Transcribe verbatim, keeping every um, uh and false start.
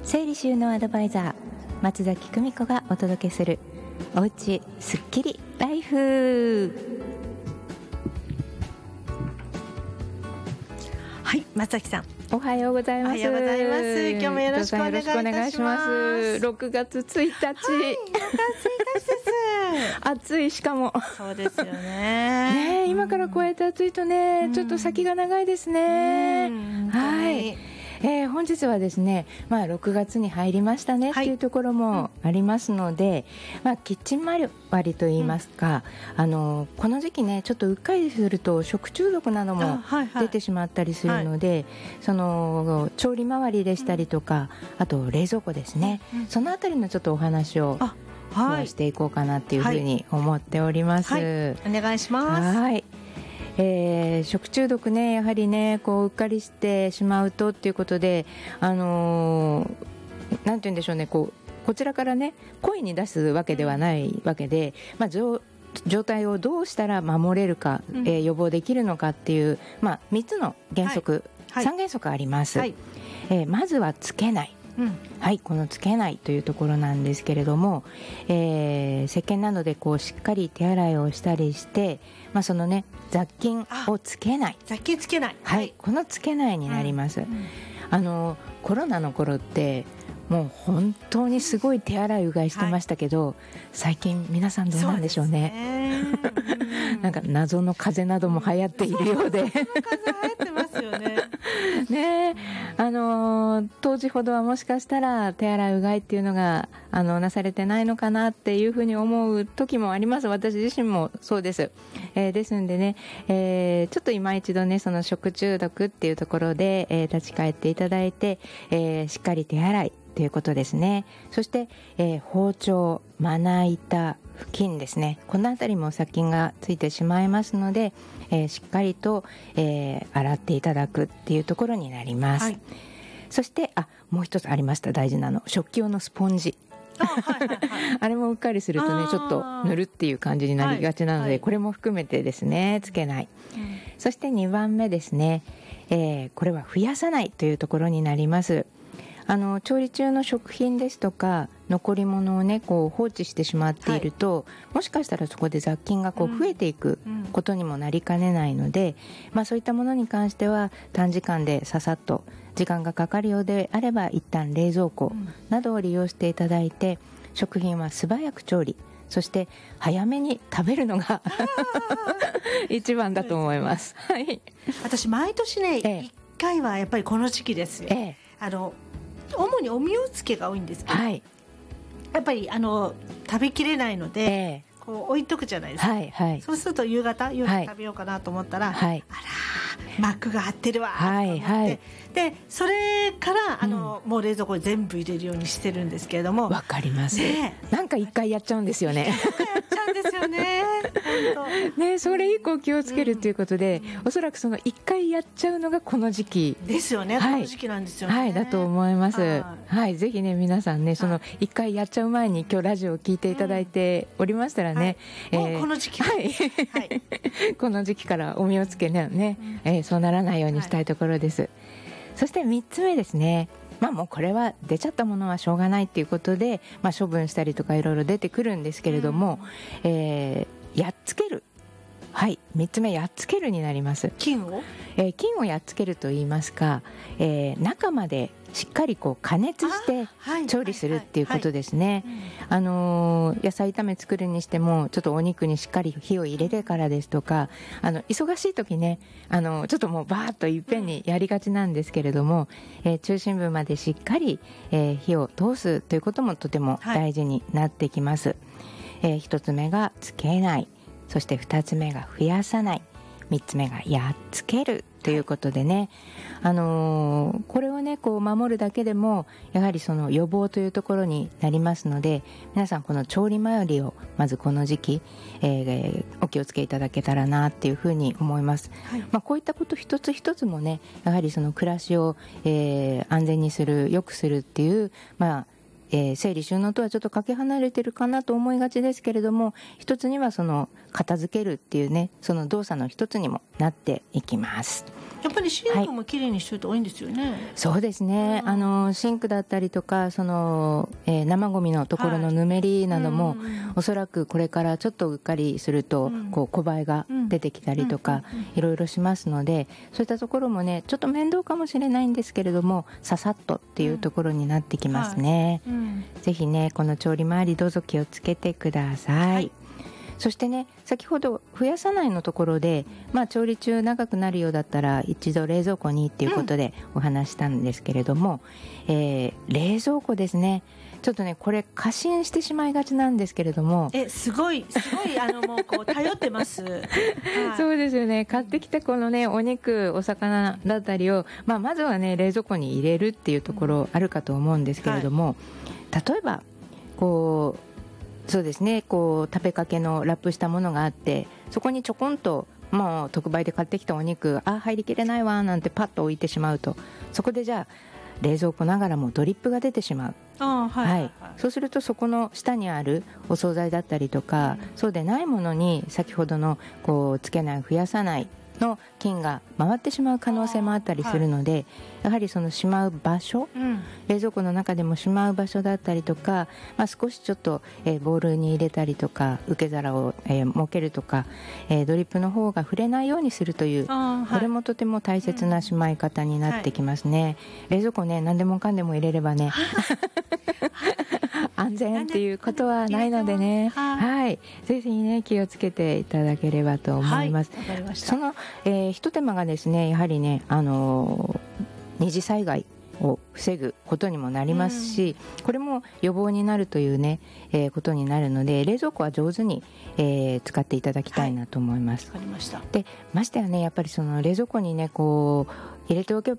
整理収納アドバイザー松崎久美子がお届けするおうちすっきりライフ。 はい、松崎さんおはようございます。 おはようございます。今日もよろしくお願いいたします。 ろくがつついたち、はい、ろくがつついたちです。暑い、しかもそうですよね。 ね、今からこうやって暑いとね、ちょっと先が長いですね。はい、えー、本日はですね、まあ、ろくがつに入りましたねっていうところもありますので、はい、まあ、キッチン周りといいますか、うん、あのこの時期ねちょっとうっかりすると食中毒なども出てしまったりするので、はいはい、その調理周りでしたりとか、うん、あと冷蔵庫ですね、うん、そのあたりのちょっとお話をはい、していこうかなっていうふうに思っております、はいはい、 お願いします。 はい、えー、食中毒ね、やはりねこううっかりしてしまうとっていうことで、あのー、なんて言うんでしょうね、こうこちらからね声に出すわけではないわけで、まあ、状態をどうしたら守れるか、うん、えー、予防できるのかっていう、まあ、みっつの原則、はい、さん原則あります、はい、えー、まずはつけない、うん、はい、このつけないというところなんですけれども、えー、石鹸などでこうしっかり手洗いをしたりして、まあ、そのね雑菌をつけない、 雑菌つけない、 はい、はい、このつけないになります、うんうん、あのコロナの頃ってもう本当にすごい手洗いうがいしてましたけど、はい、最近皆さんどうなんでしょうね。なんか謎の風邪なども流行っているようで、 謎の風邪流行ってますよね。 ね、あの当時ほどはもしかしたら手洗いうがいっていうのがあのなされてないのかなっていうふうに思う時もあります。私自身もそうです、えー、ですんでね、えー、ちょっと今一度ねその食中毒っていうところで、えー、立ち返っていただいて、えー、しっかり手洗いということですね。そして、えー、包丁、まな板、布巾ですね、このあたりも殺菌がついてしまいますので、えー、しっかりと、えー、洗っていただくっていうところになります、はい、そしてあもう一つありました、大事なの、食器用のスポンジ。あ、はいはいはい、あれもうっかりするとねちょっと塗るっていう感じになりがちなので、はいはい、これも含めてですねつけない、うん、そしてにばんめですね、えー、これは増やさないというところになります。あの調理中の食品ですとか残り物をねこう放置してしまっていると、はい、もしかしたらそこで雑菌がこう増えていくことにもなりかねないので、うん、まあ、そういったものに関しては短時間でささっと時間がかかるようであれば一旦冷蔵庫などを利用していただいて、食品は素早く調理、そして早めに食べるのが一番だと思います、はい、 私毎年ね、ええ、いっかいはやっぱりこの時期ですよ、ええ、あの主におみおつけが多いんですけど、はい、やっぱりあの食べきれないので、えー、こう置いとくじゃないですか、はいはい、そうすると夕方夜食べようかなと思ったら、はい、あらマックが張ってるわと思って、はいはい、でそれからあの、うん、もう冷蔵庫に全部入れるようにしてるんですけれども。 わかります、ね、なんか一回やっちゃうんですよね。 なんかやっちゃうんですよねね、それ以降気をつけるということで、うん、おそらくその一回やっちゃうのがこの時期ですよね、はい、この時期なんですよね、 はい、だと思います、はいはい、ぜひね皆さんねその一回やっちゃう前に今日ラジオを聞いていただいておりましたらね、 はい、えー、もうこの時期、はいはい、 この時期からお身をつけね、ね、うん、えー、そうならないようにしたいところです、はい、そしてみっつめですね、まあ、もうこれは出ちゃったものはしょうがないっていうことで、まあ、処分したりとかいろいろ出てくるんですけれども、うん、えー、やっつける、はい、みっつめやっつけるになります。 菌を、 えー、菌をやっつけると言いますか、えー、中までしっかりこう加熱して調理するっていうことですね。あのー、野菜炒め作るにしてもちょっとお肉にしっかり火を入れてからですとか、あの忙しい時ね、あのー、ちょっともうバーッといっぺんにやりがちなんですけれども、えー、中心部までしっかり、えー、火を通すということもとても大事になってきます、はい、えー、ひとつめがつけない、そしてふたつめが増やさない、みっつめがやっつけるということでね、あのー、これをねこう守るだけでもやはりその予防というところになりますので、皆さんこの調理周りをまずこの時期、えー、お気をつけいただけたらなっていうふうに思います、はい、まあ、こういったこと一つ一つもねやはりその暮らしを、えー、安全にする良くするっていう、まあえー、整理収納とはちょっとかけ離れてるかなと思いがちですけれども、一つにはその片付けるっていうね、その動作の一つにもなっていきます。 やっぱりシンクもきれいにしといた方がいいんですよね。はい、 そうですね、うん、あのシンクだったりとかその、えー、生ゴミのところのぬめりなども、はい、うん、おそらくこれからちょっとうっかりすると、うん、こう小映えが出てきたりとか、うん、いろいろしますので、そういったところもねちょっと面倒かもしれないんですけれども、ささっとっていうところになってきますね。うん、はい、うん、ぜひねこの調理周りどうぞ気をつけてください。はい、そしてね、先ほど増やさないのところで、まあ、調理中長くなるようだったら一度冷蔵庫にっていうことでお話したんですけれども、うん、えー、冷蔵庫ですね。ちょっとねこれ過信してしまいがちなんですけれども、 えすごいすごいあのもうこう頼ってます、はい、 そうですよね。買ってきたこのねお肉お魚だったりを、まあ、まずはね冷蔵庫に入れるっていうところあるかと思うんですけれども、はい、例えばこうそうですね、こう食べかけのラップしたものがあって、そこにちょこんともう特売で買ってきたお肉、あ入りきれないわなんてパッと置いてしまうと、そこでじゃあ冷蔵庫ながらもドリップが出てしまう。あ、はいはいはい、そうするとそこの下にあるお惣菜だったりとか、うん、そうでないものに先ほどのこうつけない増やさないの菌が回ってしまう可能性もあったりするので、はい、やはりそのしまう場所、うん、冷蔵庫の中でもしまう場所だったりとか、まあ、少しちょっと、えー、ボウルに入れたりとか受け皿を、えー、設けるとか、えー、ドリップの方が触れないようにするという、はい、これもとても大切なしまい方になってきますね。うん、はい、冷蔵庫ね何でもかんでも入れればね安全っていうことはないのでね、はい、ぜひね気をつけていただければと思います。 はい、わかりました。 その、えー、一手間がですね、やはりね、あのー、二次災害を防ぐことにもなりますし、うん、これも予防になるというね、えー、ことになるので、冷蔵庫は上手に、えー、使っていただきたいなと思います。 はい、わかりました。 で、ましてやね、やっぱりその冷蔵庫にねこう入れておけ